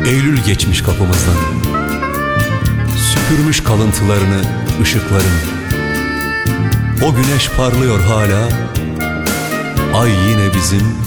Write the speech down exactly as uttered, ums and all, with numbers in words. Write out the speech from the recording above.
Eylül geçmiş kapımızdan, süpürmüş kalıntılarını, ışıklarını. O güneş parlıyor hala, ay yine bizim